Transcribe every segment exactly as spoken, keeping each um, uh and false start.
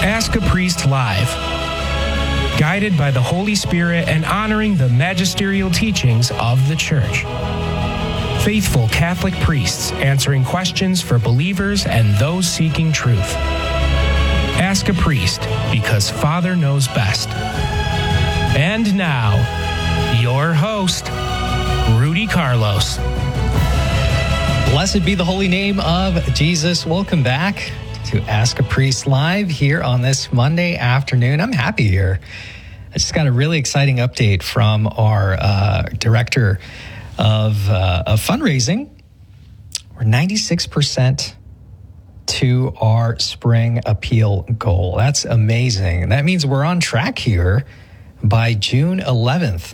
Ask a Priest Live. Guided by the Holy Spirit and honoring the magisterial teachings of the Church. Faithful Catholic priests answering questions for believers and those seeking truth. Ask a Priest, because Father knows best. And now, your host, Rudy Carlos. Blessed be the holy name of Jesus. Welcome back to Ask a Priest Live here on this Monday afternoon. I'm happy here. I just got a really exciting update from our uh, director of, uh, of fundraising. We're ninety-six percent to our spring appeal goal. That's amazing. And that means we're on track here by June eleventh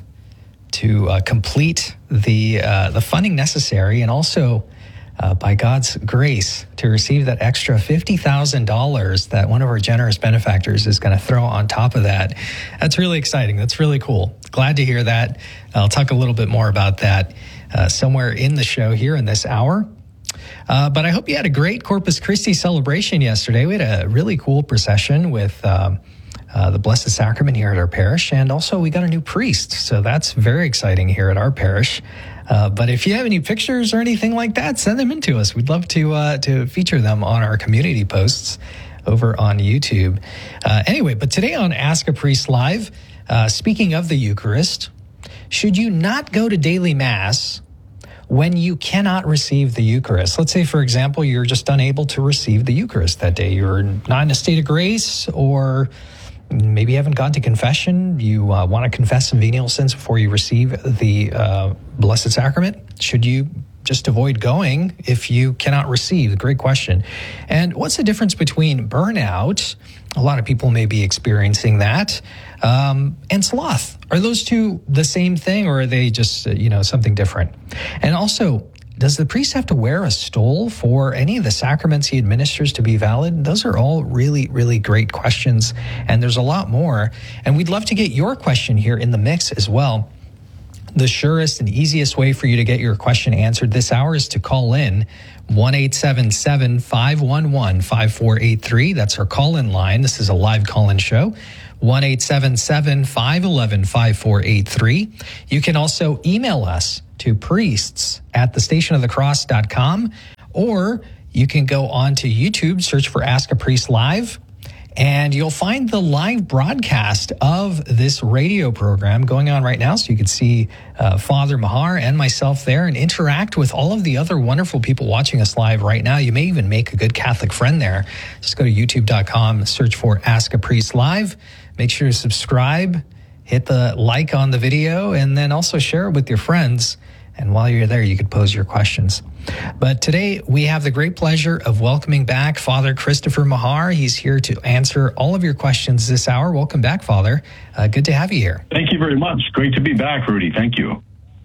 to uh, complete the uh, the funding necessary, and also uh, by God's grace to receive that extra fifty thousand dollars that one of our generous benefactors is going to throw on top of that. That's really exciting. That's really cool. Glad to hear that. I'll talk a little bit more about that uh, somewhere in the show here in this hour. Uh, but I hope you had a great Corpus Christi celebration yesterday. We had a really cool procession with um, uh, the Blessed Sacrament here at our parish, and also we got a new priest. So that's very exciting here at our parish. Uh, but if you have any pictures or anything like that, send them in to us. We'd love to uh, to feature them on our community posts over on YouTube. Uh, anyway, but today on Ask a Priest Live, uh, speaking of the Eucharist, should you not go to daily Mass when you cannot receive the Eucharist? Let's say, for example, you're just unable to receive the Eucharist that day. You're not in a state of grace, or maybe you haven't gone to confession. You uh, want to confess some venial sins before you receive the uh, Blessed Sacrament. Should you just avoid going if you cannot receive? Great question. And what's the difference between burnout? A lot of people may be experiencing that. Um, and sloth. Are those two the same thing, or are they just, uh, you know, something different? And also, does the priest have to wear a stole for any of the sacraments he administers to be valid? Those are all really, really great questions, and there's a lot more. And we'd love to get your question here in the mix as well. The surest and easiest way for you to get your question answered this hour is to call in one eight seven seven, five one one, five four eight three. That's our call-in line. This is a live call-in show. one eight seven seven, five one one, five four eight three. You can also email us to priests at the station of the cross dot com, or you can go on to YouTube, search for Ask a Priest Live, and you'll find the live broadcast of this radio program going on right now. So you can see uh, Father Mahar and myself there and interact with all of the other wonderful people watching us live right now. You may even make a good Catholic friend there. Just go to youtube dot com, search for Ask a Priest Live. Make sure to subscribe, hit the like on the video, and then also share it with your friends. And while you're there, you could pose your questions. But today, we have the great pleasure of welcoming back Father Christopher Mahar. He's here to answer all of your questions this hour. Welcome back, Father. Uh, good to have you here. Thank you very much. Great to be back, Rudy. Thank you.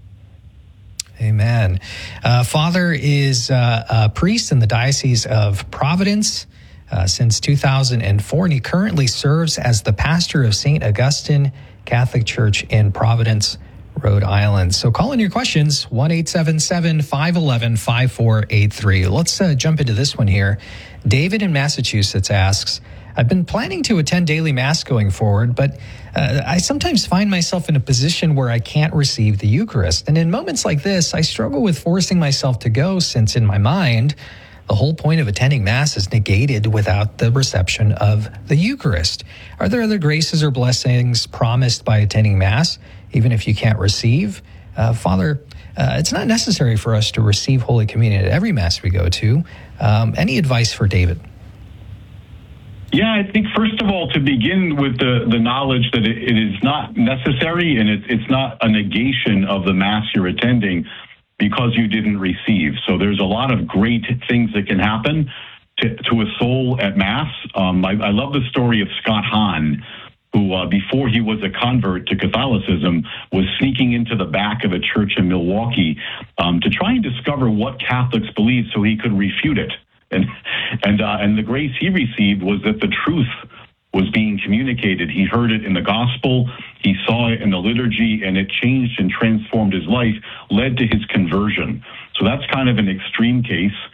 Amen. Uh, Father is uh, a priest in the Diocese of Providence uh, since two thousand four, and he currently serves as the pastor of Saint Augustine Catholic Church in Providence, Rhode Island. So call in your questions, one eight seven seven, five one one, five four eight three. Let's uh, jump into this one here. David in Massachusetts asks, I've been planning to attend daily Mass going forward, but uh, I sometimes find myself in a position where I can't receive the Eucharist. And in moments like this, I struggle with forcing myself to go, since in my mind, the whole point of attending Mass is negated without the reception of the Eucharist. Are there other graces or blessings promised by attending Mass, even if you can't receive? Uh, Father, uh, it's not necessary for us to receive Holy Communion at every Mass we go to. Um, any advice for David? Yeah, I think first of all, to begin with the, the knowledge that it, it is not necessary, and it, it's not a negation of the Mass you're attending because you didn't receive. So there's a lot of great things that can happen to, to a soul at Mass. Um, I, I love the story of Scott Hahn, who uh, before he was a convert to Catholicism was sneaking into the back of a church in Milwaukee um, to try and discover what Catholics believed so he could refute it. And and uh, and the grace he received was that the truth was being communicated. He heard it in the gospel, he saw it in the liturgy, and it changed and transformed his life, led to his conversion. So that's kind of an extreme case.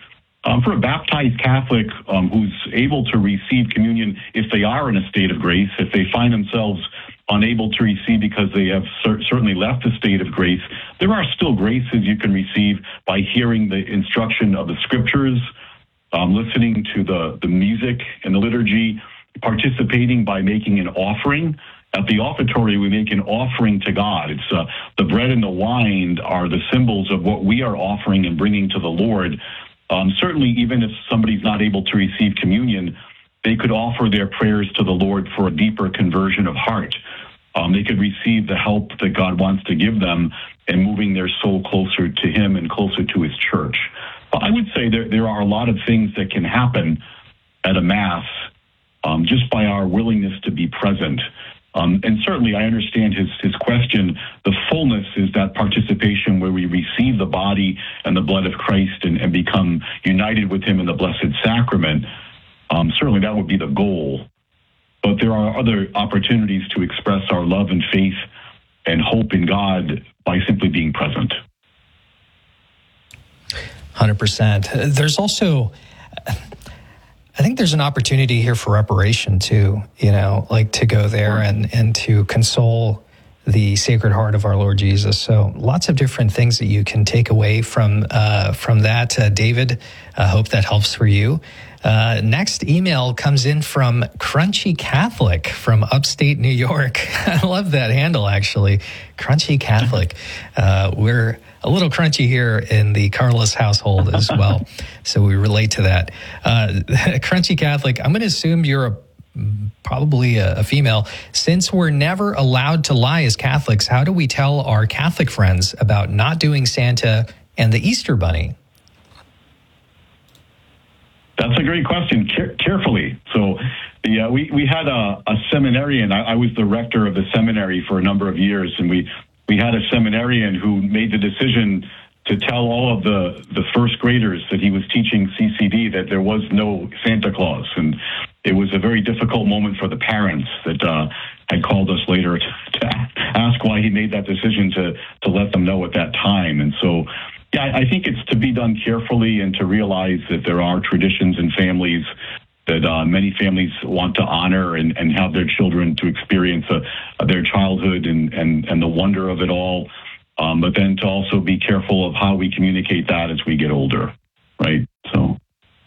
Um, for a baptized Catholic um, who's able to receive communion, if they are in a state of grace, if they find themselves unable to receive because they have cer- certainly left the state of grace, there are still graces you can receive by hearing the instruction of the scriptures, um, listening to the, the music and the liturgy, participating by making an offering. At the offertory, we make an offering to God. It's uh, the bread and the wine are the symbols of what we are offering and bringing to the Lord. Um, certainly, even if somebody's not able to receive communion, they could offer their prayers to the Lord for a deeper conversion of heart. Um, they could receive the help that God wants to give them in moving their soul closer to Him and closer to His church. I would say there, there are a lot of things that can happen at a Mass um, just by our willingness to be present. Um, and certainly I understand his, his question. The fullness is that participation where we receive the body and the blood of Christ and, and become united with Him in the Blessed Sacrament. Um, certainly that would be the goal. But there are other opportunities to express our love and faith and hope in God by simply being present. one hundred percent. There's also, I think there's an opportunity here for reparation too, you know, like to go there and, and to console the Sacred Heart of our Lord Jesus. So lots of different things that you can take away from uh, from that. Uh, David, I hope that helps for you. Uh, next email comes in from Crunchy Catholic from upstate New York. I love that handle, actually. Crunchy Catholic. Uh, we're a little crunchy here in the Carlos household as well, so we relate to that. Uh, Crunchy Catholic, I'm going to assume you're a probably a, a female. Since we're never allowed to lie as Catholics, how do we tell our Catholic friends about not doing Santa and the Easter Bunny? That's a great question. Care- carefully. So, yeah, we, we had a, a seminarian. I, I was the rector of the seminary for a number of years, and we, we had a seminarian who made the decision to tell all of the, the first graders that he was teaching C C D that there was no Santa Claus. And it was a very difficult moment for the parents that uh, had called us later to, to ask why he made that decision to, to let them know at that time. And so, yeah, I think it's to be done carefully and to realize that there are traditions and families that uh, many families want to honor and, and have their children to experience uh, their childhood and, and, and the wonder of it all. Um, but then to also be careful of how we communicate that as we get older, right? So,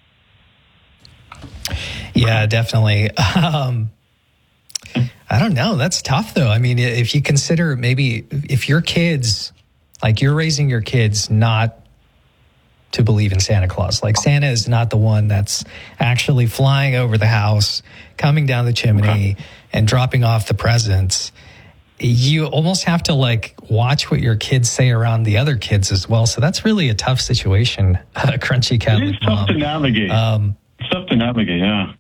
yeah, definitely. Um, I don't know. That's tough, though. I mean, if you consider maybe if your kids, like you're raising your kids not to believe in Santa Claus, like Santa is not the one that's actually flying over the house, coming down the chimney, okay, and dropping off the presents. You almost have to like watch what your kids say around the other kids as well. So that's really a tough situation, uh, Crunchy Catholic It is tough mom. to navigate. Um, it's tough to navigate, yeah.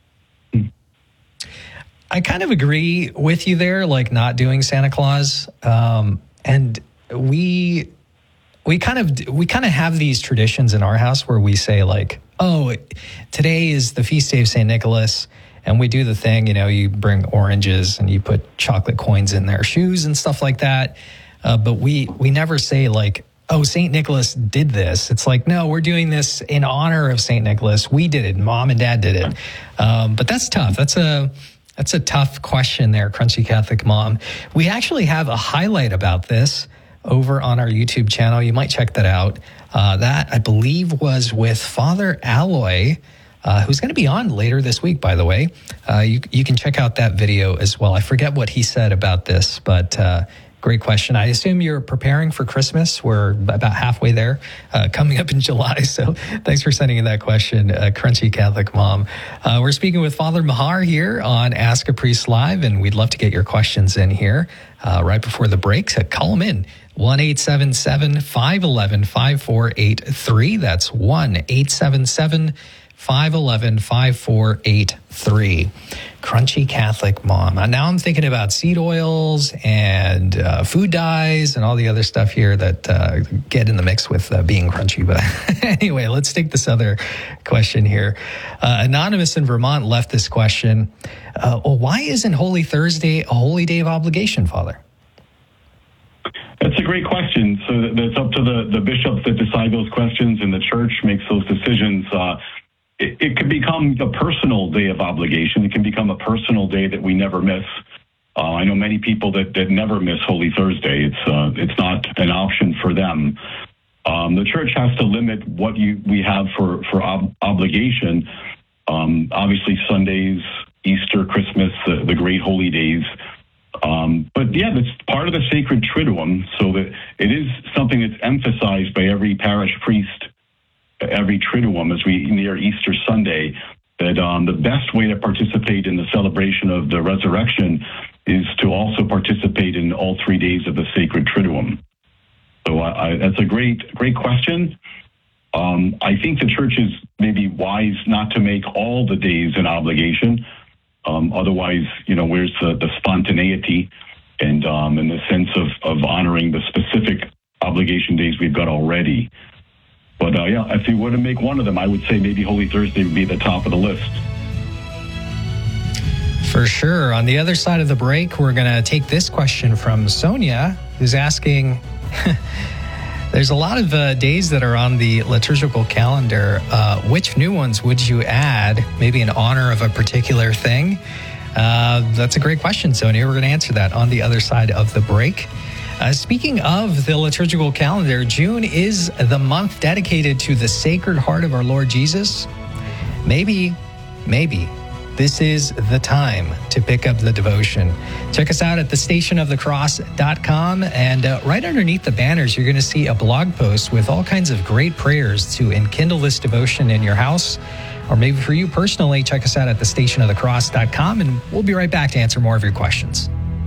I kind of agree with you there, like not doing Santa Claus. Um, and we we kind of we kind of have these traditions in our house where we say like, oh, today is the feast day of Saint Nicholas. And we do the thing, you know, you bring oranges and you put chocolate coins in their shoes and stuff like that. Uh, but we we never say like, oh, Saint Nicholas did this. It's like, no, we're doing this in honor of Saint Nicholas. We did it. Mom and Dad did it. Um, but that's tough. That's a that's a tough question there, Crunchy Catholic Mom. We actually have a highlight about this over on our YouTube channel. You might check that out. Uh, that, I believe, was with Father Alloy, Uh, who's going to be on later this week, by the way. Uh, you, you can check out that video as well. I forget what he said about this, but uh, great question. I assume you're preparing for Christmas. We're about halfway there, uh, coming up in July. So thanks for sending in that question, uh, Crunchy Catholic Mom. Uh, we're speaking with Father Mahar here on Ask a Priest Live, and we'd love to get your questions in here uh, right before the break. So call them in. one eight seven seven, five one one, five four eight three. That's one eight seven seven, five one one, five four eight three. Crunchy Catholic Mom. Now I'm thinking about seed oils and uh, food dyes and all the other stuff here that uh, get in the mix with uh, being crunchy. But anyway, let's take this other question here. Uh, Anonymous in Vermont left this question. Uh, well, why isn't Holy Thursday a holy day of obligation, Father? That's a great question. So it's up to the, the bishops that decide those questions, and the church makes those decisions. Uh, it, it can become a personal day of obligation. It can become a personal day that we never miss. Uh, I know many people that, that never miss Holy Thursday. It's uh, it's not an option for them. Um, the church has to limit what you we have for for ob- obligation. Um, obviously, Sundays, Easter, Christmas, the, the great holy days. Um, but yeah, that's part of the sacred Triduum. So that it is something that's emphasized by every parish priest, every Triduum as we near Easter Sunday. That um, the best way to participate in the celebration of the resurrection is to also participate in all three days of the sacred Triduum. So I, I, that's a great, great question. Um, I think the church is maybe wise not to make all the days an obligation. Um, otherwise, you know, where's the, the spontaneity and um, in the sense of, of honoring the specific obligation days we've got already. But uh, yeah, if you were to make one of them, I would say maybe Holy Thursday would be at the top of the list. For sure. On the other side of the break, we're going to take this question from Sonia, who's asking, there's a lot of uh, days that are on the liturgical calendar. Uh, which new ones would you add, maybe in honor of a particular thing? Uh, that's a great question, Sonia. We're going to answer that on the other side of the break. Uh, speaking of the liturgical calendar, June is the month dedicated to the Sacred Heart of our Lord Jesus. Maybe, maybe this is the time to pick up the devotion. Check us out at the station of the cross dot com, and uh, right underneath the banners, you're going to see a blog post with all kinds of great prayers to enkindle this devotion in your house. Or maybe for you personally, check us out at the station of the cross dot com, and we'll be right back to answer more of your questions.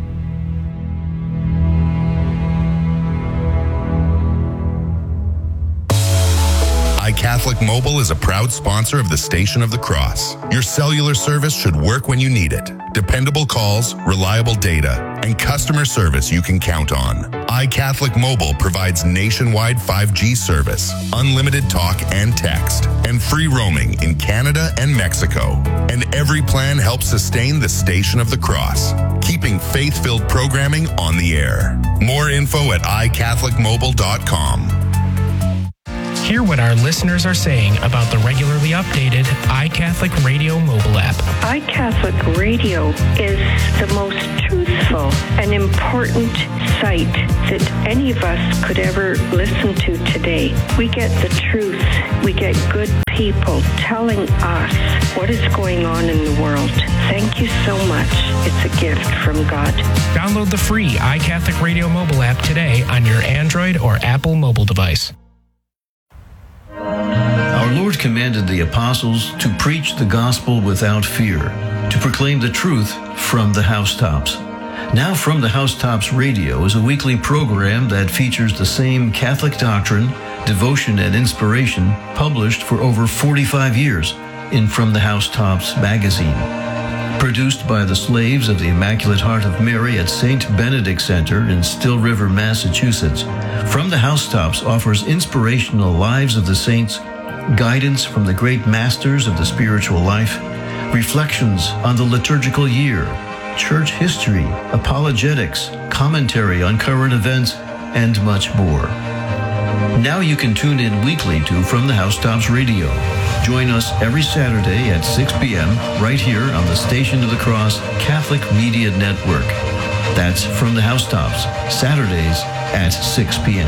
iCatholic Mobile is a proud sponsor of the Station of the Cross. Your cellular service should work when you need it. Dependable calls, reliable data, and customer service you can count on. iCatholic Mobile provides nationwide five G service, unlimited talk and text, and free roaming in Canada and Mexico. And every plan helps sustain the Station of the Cross, keeping faith-filled programming on the air. More info at i catholic mobile dot com. Hear what our listeners are saying about the regularly updated iCatholic Radio mobile app. iCatholic Radio is the most truthful and important site that any of us could ever listen to today. We get the truth. We get good people telling us what is going on in the world. Thank you so much. It's a gift from God. Download the free iCatholic Radio mobile app today on your Android or Apple mobile device. Our Lord commanded the apostles to preach the gospel without fear, to proclaim the truth from the housetops. Now From the Housetops Radio is a weekly program that features the same Catholic doctrine, devotion, and inspiration published for over forty-five years in From the Housetops magazine. Produced by the slaves of the Immaculate Heart of Mary at Saint Benedict Center in Still River, Massachusetts, From the Housetops offers inspirational lives of the saints, guidance from the great masters of the spiritual life, reflections on the liturgical year, church history, apologetics, commentary on current events, and much more. Now you can tune in weekly to From the Housetops Radio. Join us every Saturday at six p.m. right here on the Station of the Cross Catholic Media Network. That's From the Housetops, Saturdays at six p.m.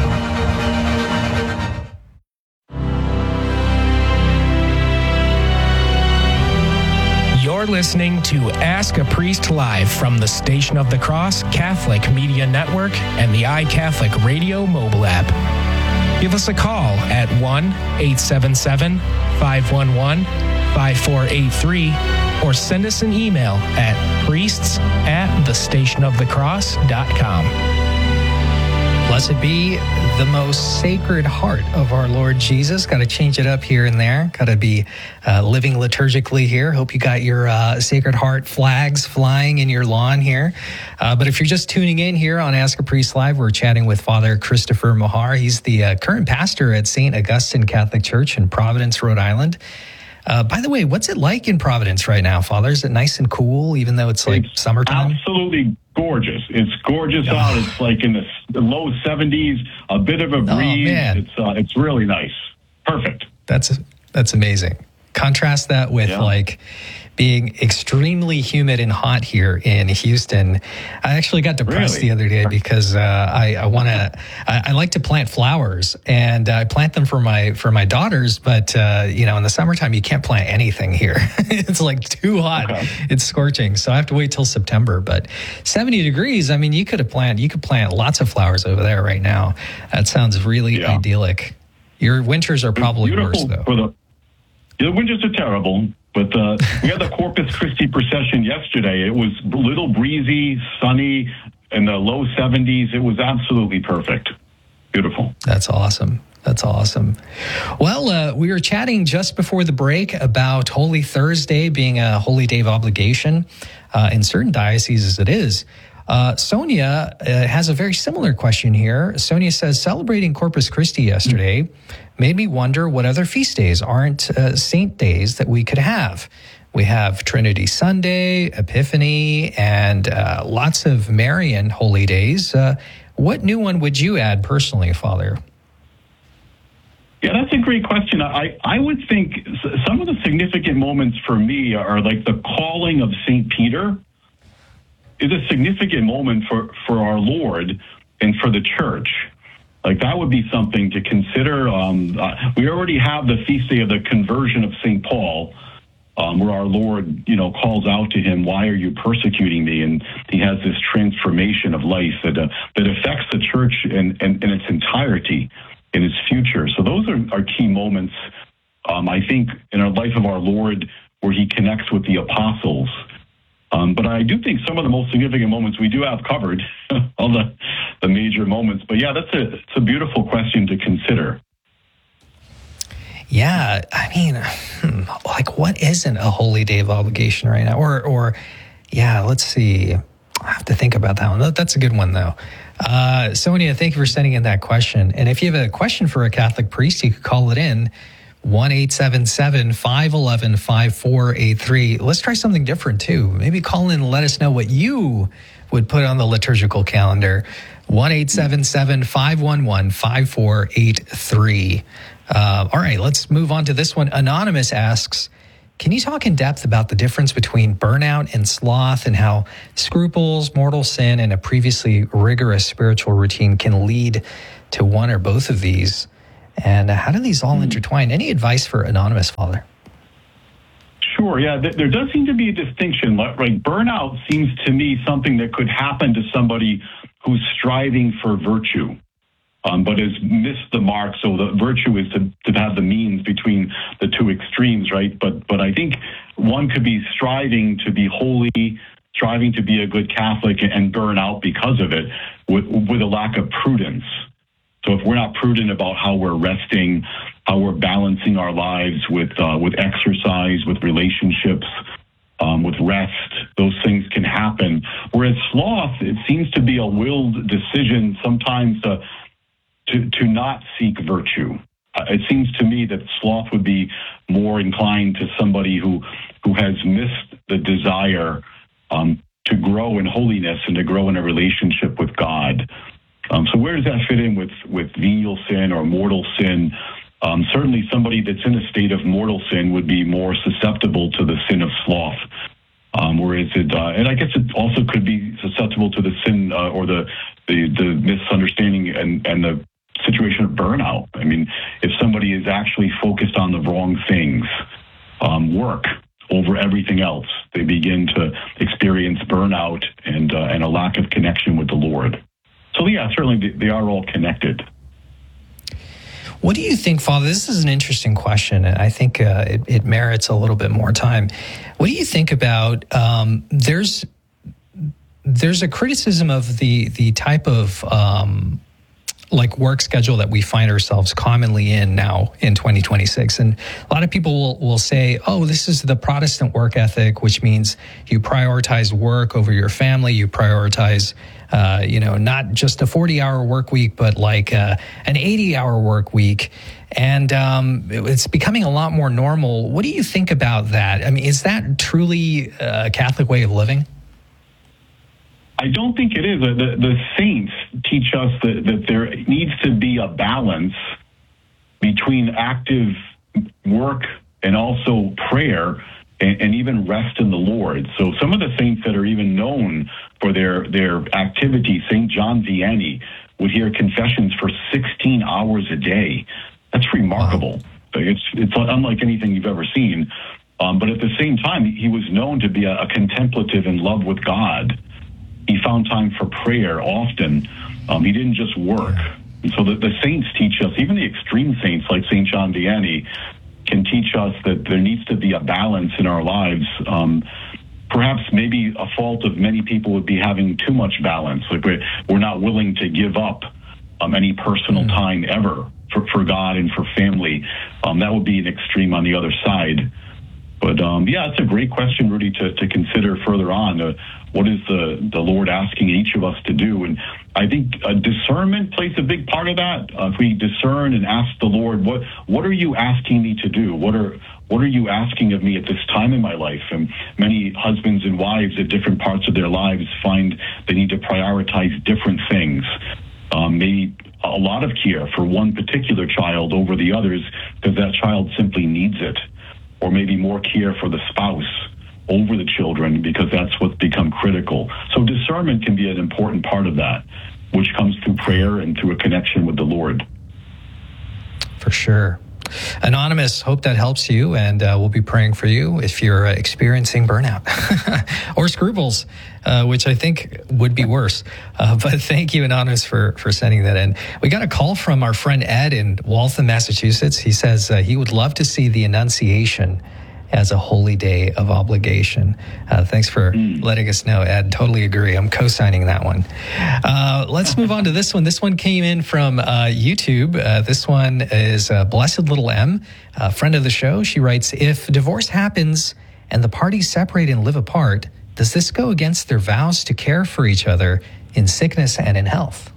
You're listening to Ask a Priest Live from the Station of the Cross Catholic Media Network and the iCatholic Radio mobile app. Give us a call at one eight seven seven, five one one, five four eight three or send us an email at priests at the station of the cross dot com. Blessed be the most sacred heart of our Lord Jesus. Got to change it up here and there. Got to be uh, living liturgically here. Hope you got your uh, Sacred Heart flags flying in your lawn here. Uh, but if you're just tuning in here on Ask a Priest Live, we're chatting with Father Christopher Mahar. He's the uh, current pastor at Saint Augustine Catholic Church in Providence, Rhode Island. Uh, by the way, what's it like in Providence right now, Father? Is it nice and cool, even though it's like it's summertime? Absolutely gorgeous. It's gorgeous Oh. out. It's like in the, the low seventies, a bit of a breeze. man. It's uh, it's really nice. Perfect. That's that's amazing. Contrast that with Yeah. like being extremely humid and hot here in Houston. I actually got depressed Really? the other day because uh, I, I want to. I, I like to plant flowers, and I plant them for my for my daughters. But uh, you know, in the summertime, you can't plant anything here. It's like too hot. Okay. It's scorching. So I have to wait till September. But seventy degrees. I mean, you could have planted. You could plant lots of flowers over there right now. That sounds really Yeah. idyllic. Your winters are probably Beautiful worse though. For the, the winters are terrible, but uh, we had the Corpus Christi procession yesterday. It was a little breezy, sunny, in the low seventies. It was absolutely perfect. Beautiful. That's awesome. That's awesome. Well, uh, we were chatting just before the break about Holy Thursday being a holy day of obligation. Uh, in certain dioceses, it is. Uh, Sonia uh, has a very similar question here. Sonia says, celebrating Corpus Christi yesterday made me wonder what other feast days aren't uh, saint days that we could have. We have Trinity Sunday, Epiphany, and uh, lots of Marian holy days. Uh, what new one would you add personally, Father? Yeah, that's a great question. I, I would think s- some of the significant moments for me are like the calling of Saint Peter is a significant moment for, for our Lord and for the church. Like that would be something to consider. Um, uh, we already have the feast day of the conversion of Saint Paul, um, where our Lord, you know, calls out to him, "Why are you persecuting me?" And he has this transformation of life that uh, that affects the church in, in, in its entirety, in its future. So those are, are key moments, um, I think, in our life of our Lord, where he connects with the apostles. Um, but I do think some of the most significant moments we do have covered, all the, the major moments. But yeah, that's a it's a beautiful question to consider. Yeah, I mean, hmm, like what isn't a holy day of obligation right now? Or, or, yeah, let's see. I have to think about that one. That- That's a good one, though. Uh, Sonia, thank you for sending in that question. And if you have a question for a Catholic priest, you could call it in. one eight seven seven, five one one, five four eight three. Let's try something different too. Maybe call in and let us know what you would put on the liturgical calendar. one eight seven seven, five one one, five four eight three. Uh, all right, let's move on to this one. Anonymous asks, can you talk in depth about the difference between burnout and sloth and how scruples, mortal sin, and a previously rigorous spiritual routine can lead to one or both of these? And how do these all intertwine? Any advice for Anonymous, Father? Sure, yeah. Th- there does seem to be a distinction. Like, like burnout seems to me something that could happen to somebody who's striving for virtue, um, but has missed the mark. So the virtue is to, to have the means between the two extremes, right? But but I think one could be striving to be holy, striving to be a good Catholic, and burn out because of it with, with a lack of prudence. So if we're not prudent about how we're resting, how we're balancing our lives with uh, with exercise, with relationships, um, with rest, those things can happen. Whereas sloth, it seems to be a willed decision sometimes to to, to not seek virtue. Uh, it seems to me that sloth would be more inclined to somebody who who has missed the desire um, to grow in holiness and to grow in a relationship with God. Um, so where does that fit in with, with venial sin or mortal sin? Um, certainly somebody that's in a state of mortal sin would be more susceptible to the sin of sloth. Um, whereas it, uh, and I guess it also could be susceptible to the sin uh, or the, the, the misunderstanding and, and the situation of burnout. I mean, if somebody is actually focused on the wrong things, um, work over everything else, they begin to experience burnout and, uh, and a lack of connection with the Lord. So, yeah, certainly they are all connected. What do you think, Father? This is an interesting question, and I think uh, it, it merits a little bit more time. What do you think about, um, there's there's a criticism of the, the type of um, like work schedule that we find ourselves commonly in now in twenty twenty-six. And a lot of people will, will say, oh, this is the Protestant work ethic, which means you prioritize work over your family. You prioritize, uh, you know, not just a forty hour work week, but like uh, an eighty hour work week. And um, it's becoming a lot more normal. What do you think about that? I mean, is that truly a Catholic way of living? I don't think it is. The, the saints teach us that, that there needs to be a balance between active work and also prayer and, and even rest in the Lord. So some of the saints that are even known for their, their activity, Saint John Vianney, would hear confessions for sixteen hours a day. That's remarkable. Wow. It's, it's unlike anything you've ever seen. Um, but at the same time, he was known to be a, a contemplative in love with God. He found time for prayer often. Um, he didn't just work. And so the, the saints teach us, even the extreme saints like Saint John Vianney, can teach us that there needs to be a balance in our lives. Um, perhaps maybe a fault of many people would be having too much balance. Like we're, we're not willing to give up um, any personal mm. time ever for, for God and for family. Um, that would be an extreme on the other side. But um, yeah, it's a great question, Rudy, to, to consider further on. Uh, what is the, the Lord asking each of us to do? And I think uh, discernment plays a big part of that. Uh, if we discern and ask the Lord, what what are you asking me to do? What are what are you asking of me at this time in my life? And many husbands and wives at different parts of their lives find they need to prioritize different things. Um, maybe a lot of care for one particular child over the others because that child simply needs it. Or maybe more care for the spouse over the children because that's what's become critical. So discernment can be an important part of that, which comes through prayer and through a connection with the Lord. For sure. Anonymous, hope that helps you, and uh, we'll be praying for you if you're uh, experiencing burnout or scruples, uh, which I think would be worse. Uh, but thank you, Anonymous, for, for sending that in. We got a call from our friend Ed in Waltham, Massachusetts. He says uh, he would love to see the Annunciation as a holy day of obligation. Uh, thanks for mm. letting us know, Ed. Totally agree. I'm co-signing that one. Uh, let's move on to this one. This one came in from uh, YouTube. Uh, this one is uh, Blessed Little M, a friend of the show. She writes, if divorce happens and the parties separate and live apart, does this go against their vows to care for each other in sickness and in health?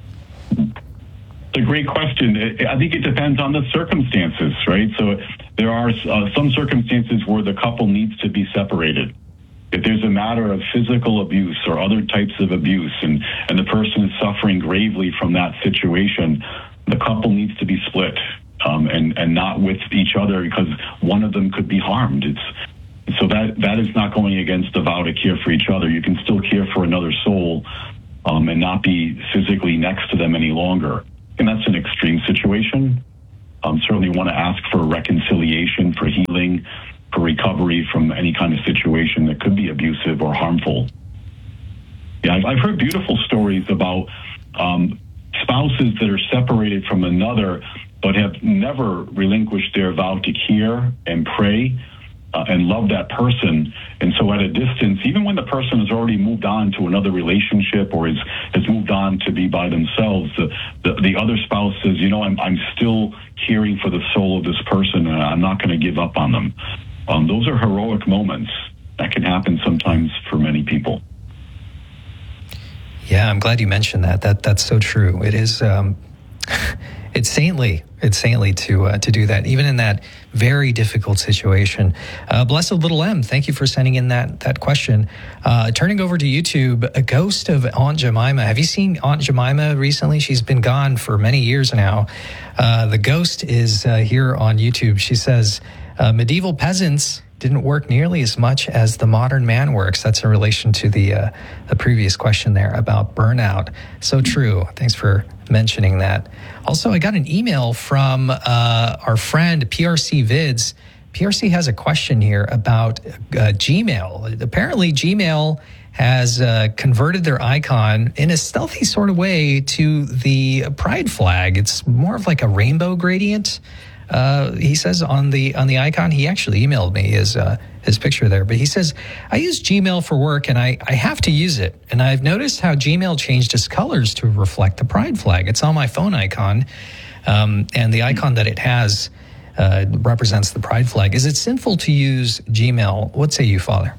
It's a great question. I think it depends on the circumstances, right? So there are uh, some circumstances where the couple needs to be separated. If there's a matter of physical abuse or other types of abuse and, and the person is suffering gravely from that situation, the couple needs to be split um, and, and not with each other because one of them could be harmed. It's, so that, that is not going against the vow to care for each other. You can still care for another soul um, and not be physically next to them any longer. And that's an extreme situation. Um, certainly want to ask for reconciliation, for healing, for recovery from any kind of situation that could be abusive or harmful. Yeah, I've, I've heard beautiful stories about um, spouses that are separated from another but have never relinquished their vow to care and pray uh, and love that person. And so at a distance, even when the person has already moved on to another relationship or is, has moved on to be by themselves, the, the, the other spouse says, you know, I'm, I'm still caring for the soul of this person and I'm not going to give up on them. Um, those are heroic moments that can happen sometimes for many people. Yeah, I'm glad you mentioned that. That that's so true. It is. Um, it's saintly. It's saintly to uh, to do that, even in that very difficult situation. Uh, Blessed Little M, thank you for sending in that that question. Uh, turning over to YouTube, a ghost of Aunt Jemima. Have you seen Aunt Jemima recently? She's been gone for many years now. Uh, the ghost is uh, here on YouTube. She says, uh, medieval peasants didn't work nearly as much as the modern man works. That's in relation to the uh, the previous question there about burnout. So true. Thanks for mentioning that. Also, I got an email from uh, our friend P R C Vids. P R C has a question here about uh, Gmail. Apparently, Gmail has uh, converted their icon in a stealthy sort of way to the pride flag. It's more of like a rainbow gradient. Uh, he says on the on the icon, he actually emailed me his uh, his picture there, but he says, I use Gmail for work and I, I have to use it. And I've noticed how Gmail changed its colors to reflect the pride flag. It's on my phone icon, um, and the icon that it has uh, represents the pride flag. Is it sinful to use Gmail? What say you, Father?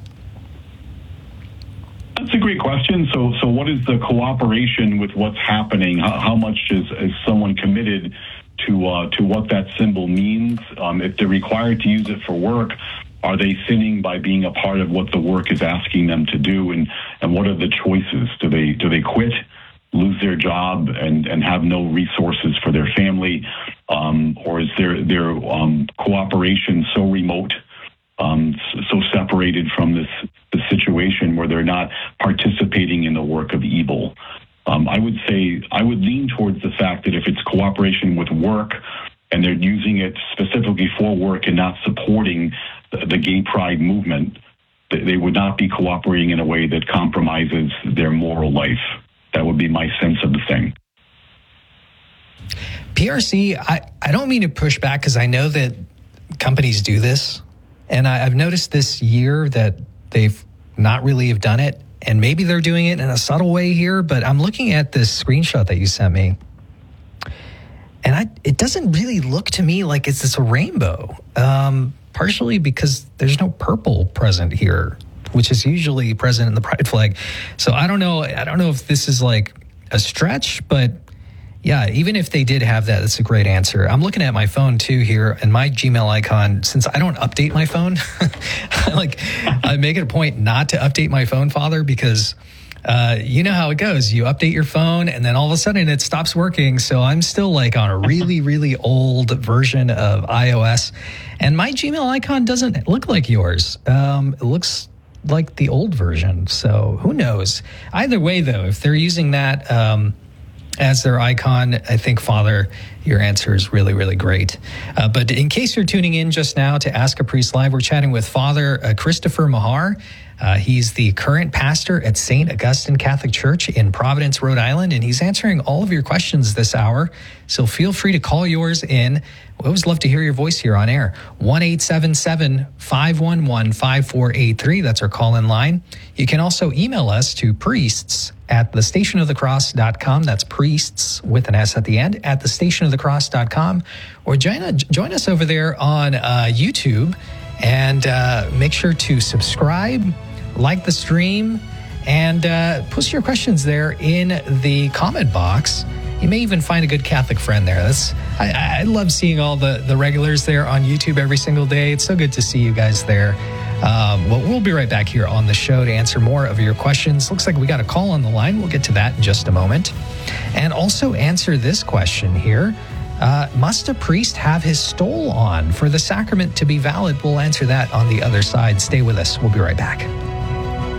That's a great question. So, so what is the cooperation with what's happening? How, how much is, is someone committed to uh, to what that symbol means? Um, if they're required to use it for work, are they sinning by being a part of what the work is asking them to do? And, and what are the choices? Do they do they quit, lose their job, and, and have no resources for their family? Um, or is their their um, cooperation so remote, um, so separated from this, this situation where they're not participating in the work of evil? Um, I would say I would lean towards the fact that if it's cooperation with work and they're using it specifically for work and not supporting the, the gay pride movement, they would not be cooperating in a way that compromises their moral life. That would be my sense of the thing. P R C, I, I don't mean to push back because I know that companies do this. And I, I've noticed this year that they've not really have done it. And maybe they're doing it in a subtle way here, but I'm looking at this screenshot that you sent me. And I, it doesn't really look to me like it's this a rainbow, um, partially because there's no purple present here, which is usually present in the pride flag. So I don't know. I don't know if this is like a stretch, but yeah, even if they did have that, that's a great answer. I'm looking at my phone too here, and my Gmail icon, since I don't update my phone, I like I make it a point not to update my phone, Father, because uh, you know how it goes. You update your phone and then all of a sudden it stops working. So I'm still like on a really, really old version of iOS, and my Gmail icon doesn't look like yours. Um, it looks like the old version. So who knows? Either way, though, if they're using that, um, as their icon, I think, Father, your answer is really, really great. Uh, but in case you're tuning in just now to Ask a Priest Live, we're chatting with Father uh, Christopher Mahar. Uh, he's the current pastor at Saint Augustine Catholic Church in Providence, Rhode Island, and he's answering all of your questions this hour. So feel free to call yours in. We always love to hear your voice here on air. one eight seven seven, five one one, five four eight three. That's our call-in line. You can also email us to priests at the station of the cross dot com. That's priests with an S at the end at the station of the cross dot com. Or join, join us over there on uh, YouTube, and uh, make sure to subscribe, like the stream, and uh, post your questions there in the comment box. You may even find a good Catholic friend there. That's I, I love seeing all the, the regulars there on YouTube every single day. It's so good to see you guys there. Um, well, we'll be right back here on the show to answer more of your questions. Looks like we got a call on the line. We'll get to that in just a moment. And also answer this question here. Uh, must a priest have his stole on for the sacrament to be valid? We'll answer that on the other side. Stay with us. We'll be right back.